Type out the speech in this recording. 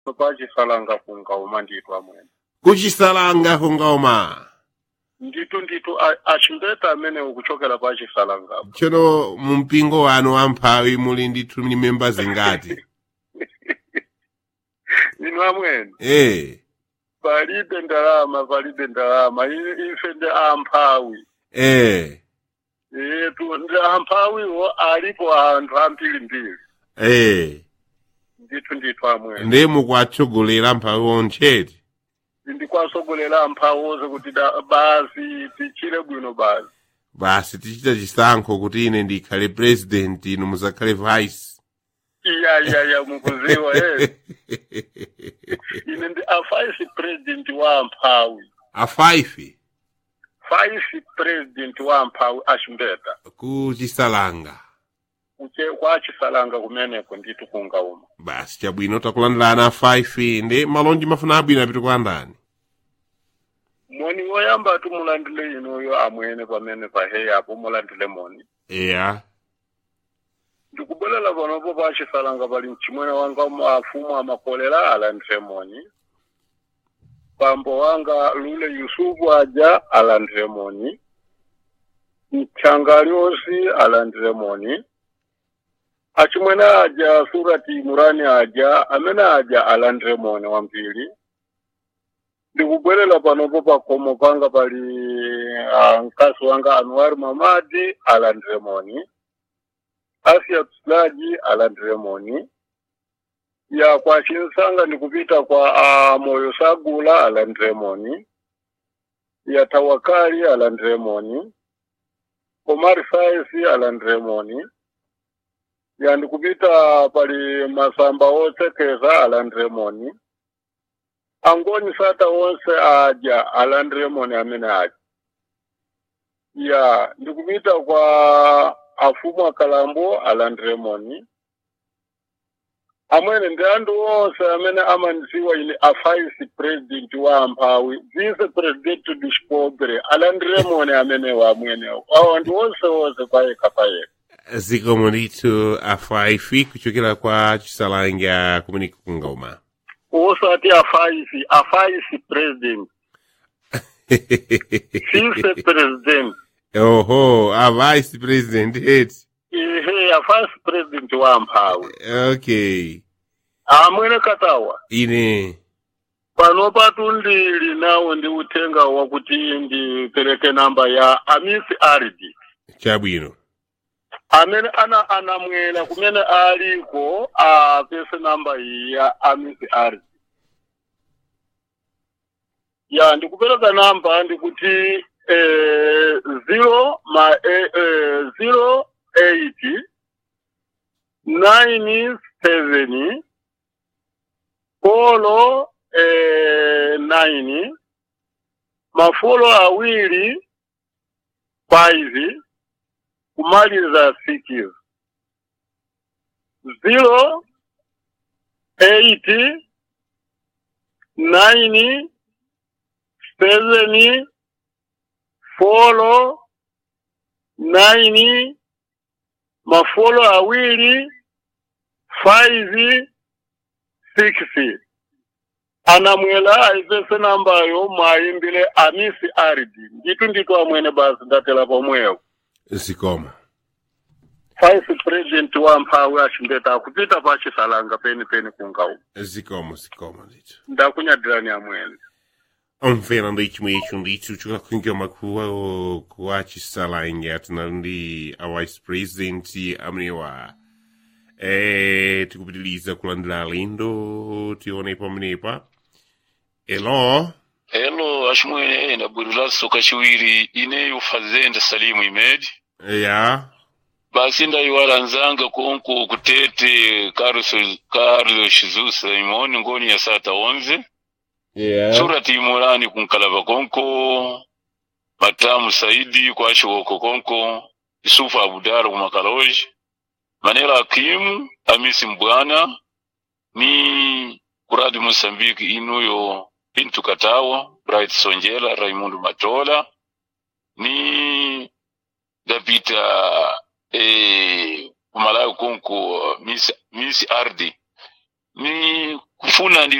pachisalanga kungauma nditu amwene kuchisalanga kungauma nditu achimbeta amene ukuchokera pachisalanga tsono mu mpingo wanu wamphawi muli ndithu ni members ngati inu amwene palibe ndalama ife ndi amphawi ndi amphawiwo alipo anthu ambirimbiri ndithu amwene ndi mukwatsogolera amphawi oncheti ndikwasogolera amphawi onse kuti basi tichire bwino basi tichita chisankho kuti ine ndikhale president inu muzakhale vice iya mukuziwa ine ndi a vice president wa amphawi vice president wa amphawi achimbeta kuchisalanga kwa chisalanga kumeneko nditu kungauma basi chabwino takulandirana 5 ndi malonji mafuna abwino apita kulandani moni woyamba tumulandile inuyo amwene pamene paheya apo mulandile moni ndikubwelela panopo pachisalanga pali mchimwene wanga afumu amakolera alandire moni pambo wanga Lule Yusufu aja alandire moni mchanga lyosi alandire moni achimwene aja Surati Imurani aja amene aja alandire moni wambiri ndikubwelela panopo pakomo panga pali mkazi wanga Anwar Mamadi alandire moni Asia Tslaji alandire moni ya kwa chinsanga ndikupita kwa Moyo Sagula alandire moni ya Tawakali alandire moni Omar Saisi alandire moni ya ndikupita pali Masamba Osekeza alandire moni Angoni Sata onse aja alandire moni amene aja ya ndikupita kwa afumu akalambo alandire moni amwene ndi anthu onse amene amanisiwa ine a vice president wa amphawi vice president dispobre alandire moni amenewo amwenewo awo ndi onse payekha zikomo ndithu a 5 kuchokera kwa chisalanga kumeneko kungauma osati a vice president vice president oho a vice president heti a vice president wa amphawi okay amwene katawa ine pano patundili nawo ndi uthenga wakuti ndipereke namba ya Amisi Ardi chabwino amene anamwera kumene aliko apese namba ya Amisi Ardi ya ndikupereka namba ndikuti 0 8 9 7 polo 9 mafolo awiri 5 kumaliza 6 0 8 9 7 polo 9 mafolo awiri 5 6 anamwela aipese nambayo mwayimbile Amisi Ardi nditu amwene basi ndatela pomwewo zikomo vice president wa amphawi achimbeta kupita pachisalanga peni kungauma zikomo ndithu ndakunyadirani amwene omvera ndi chimwe icho ndithu chikakhungira makuwa kwa chisalanga tinali ndi a vice president amenewa tikupitiliza kulandira alendo tione pamenepa hello achimwene ndabwiriranso kachiwiri ine ufazenda Salimu Imedi basi ndayiwala nzanga konko kutete Carlos Jesus Imoni ngoni ya sata 11 Surati Imurani kunkalava konko Matamu Saidi kwa Shoko konko Yusufu Abudara kumakaloji Manela Hakimu Amisi Mbwana ni kuradi Mosambiki inuyo Pintu Katawa Bright Sonjela Raimundu Matola ni Dapita kumalayo konko Miss Ardi ni kufuna ndi